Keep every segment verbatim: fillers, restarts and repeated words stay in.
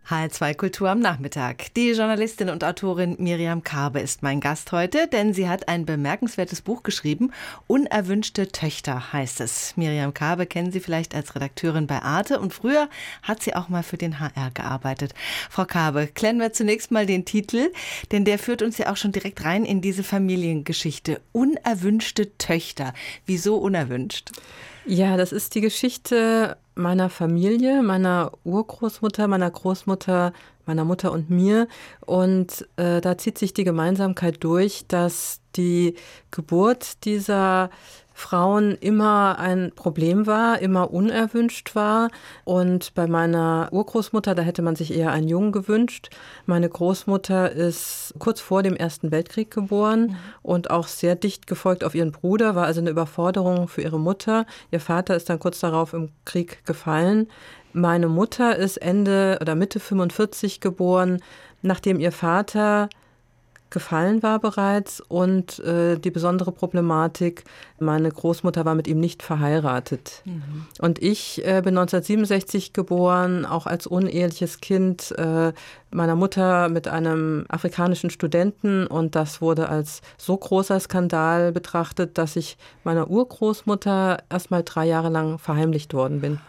H L zwei Kultur am Nachmittag. Die Journalistin und Autorin Miriam Karbe ist mein Gast heute, denn sie hat ein bemerkenswertes Buch geschrieben. Unerwünschte Töchter heißt es. Miriam Karbe kennen Sie vielleicht als Redakteurin bei Arte und früher hat sie auch mal für den H R gearbeitet. Frau Karbe, klären wir zunächst mal den Titel, denn der führt uns ja auch schon direkt rein in diese Familiengeschichte. Unerwünschte Töchter. Wieso unerwünscht? Ja, das ist die Geschichte meiner Familie, meiner Urgroßmutter, meiner Großmutter, meiner Mutter und mir. Und äh, da zieht sich die Gemeinsamkeit durch, dass die Geburt dieser Frauen immer ein Problem war, immer unerwünscht war. Und bei meiner Urgroßmutter, da hätte man sich eher einen Jungen gewünscht. Meine Großmutter ist kurz vor dem Ersten Weltkrieg geboren mhm. und auch sehr dicht gefolgt auf ihren Bruder, war also eine Überforderung für ihre Mutter. Ihr Vater ist dann kurz darauf im Krieg gefallen. Meine Mutter ist Ende oder Mitte fünfundvierzig geboren, nachdem ihr Vater gefallen war bereits und äh, die besondere Problematik, meine Großmutter war mit ihm nicht verheiratet. Mhm. Und ich äh, bin neunzehnhundertsiebenundsechzig geboren, auch als uneheliches Kind äh, meiner Mutter mit einem afrikanischen Studenten, und das wurde als so großer Skandal betrachtet, dass ich meiner Urgroßmutter erst mal drei Jahre lang verheimlicht worden bin.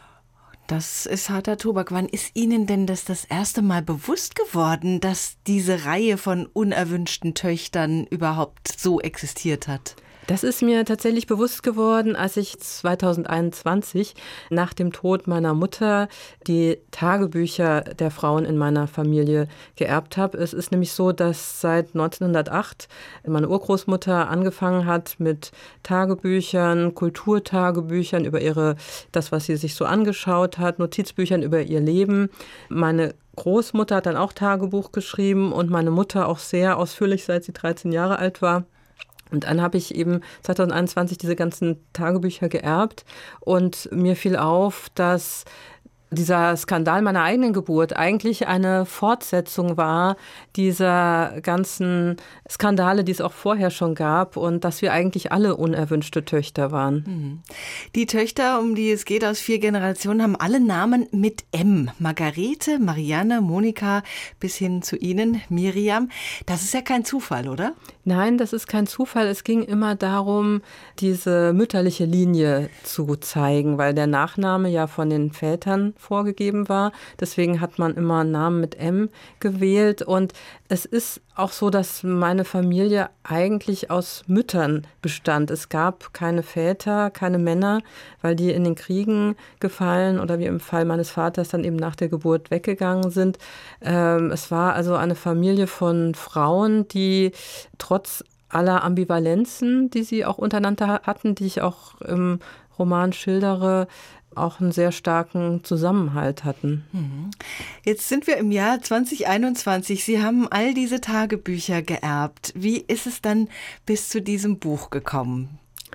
Das ist harter Tobak. Wann ist Ihnen denn das das erste Mal bewusst geworden, dass diese Reihe von unerwünschten Töchtern überhaupt so existiert hat? Das ist mir tatsächlich bewusst geworden, als ich zweitausendeinundzwanzig nach dem Tod meiner Mutter die Tagebücher der Frauen in meiner Familie geerbt habe. Es ist nämlich so, dass seit neunzehnhundertacht meine Urgroßmutter angefangen hat mit Tagebüchern, Kulturtagebüchern über ihre, das, was sie sich so angeschaut hat, Notizbüchern über ihr Leben. Meine Großmutter hat dann auch Tagebuch geschrieben und meine Mutter auch sehr ausführlich, seit sie dreizehn Jahre alt war. Und dann habe ich eben zweitausendeinundzwanzig diese ganzen Tagebücher geerbt und mir fiel auf, dass dieser Skandal meiner eigenen Geburt eigentlich eine Fortsetzung war dieser ganzen Skandale, die es auch vorher schon gab, und dass wir eigentlich alle unerwünschte Töchter waren. Die Töchter, um die es geht, aus vier Generationen, haben alle Namen mit M. Margarete, Marianne, Monika bis hin zu Ihnen, Miriam. Das ist ja kein Zufall, oder? Nein, das ist kein Zufall. Es ging immer darum, diese mütterliche Linie zu zeigen, weil der Nachname ja von den Vätern vorgegeben war. Deswegen hat man immer einen Namen mit M gewählt. Und es ist auch so, dass meine Familie eigentlich aus Müttern bestand. Es gab keine Väter, keine Männer, weil die in den Kriegen gefallen oder wie im Fall meines Vaters dann eben nach der Geburt weggegangen sind. Ähm, es war also eine Familie von Frauen, die trotz aller Ambivalenzen, die sie auch untereinander hatten, die ich auch im Roman schildere, auch einen sehr starken Zusammenhalt hatten. Jetzt sind wir im Jahr zwanzig einundzwanzig. Sie haben all diese Tagebücher geerbt. Wie ist es dann bis zu diesem Buch gekommen?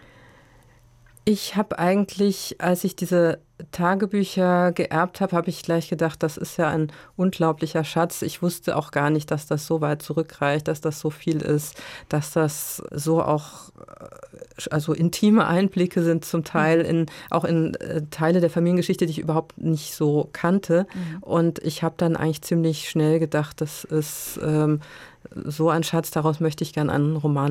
Ich habe eigentlich, als ich diese Tagebücher geerbt habe, habe ich gleich gedacht, das ist ja ein unglaublicher Schatz. Ich wusste auch gar nicht, dass das so weit zurückreicht, dass das so viel ist, dass das so auch, also intime Einblicke sind zum Teil, in, auch in äh, Teile der Familiengeschichte, die ich überhaupt nicht so kannte. Mhm. Und ich habe dann eigentlich ziemlich schnell gedacht, das ist ähm, so ein Schatz, daraus möchte ich gerne einen Roman